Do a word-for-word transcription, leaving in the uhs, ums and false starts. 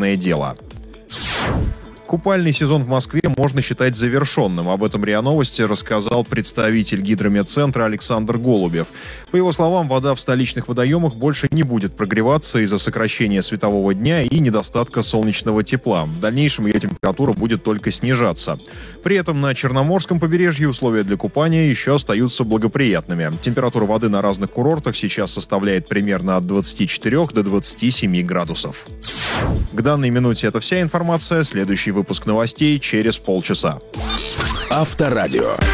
серьезное дело. Купальный сезон в Москве можно считать завершенным. Об этом РИА Новости рассказал представитель Гидрометцентра Александр Голубев. По его словам, вода в столичных водоемах больше не будет прогреваться из-за сокращения светового дня и недостатка солнечного тепла. В дальнейшем ее температура будет только снижаться. При этом на Черноморском побережье условия для купания еще остаются благоприятными. Температура воды на разных курортах сейчас составляет примерно от двадцати четырёх до двадцати семи градусов. К данной минуте это вся информация. Следующий выпуск новостей через полчаса. Авторадио.